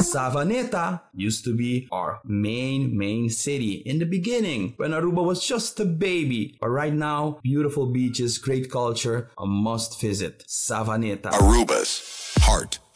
Savaneta used to be our main city in the beginning when Aruba was just a baby. But right now, beautiful beaches, great culture, a must visit. Savaneta. Aruba's heart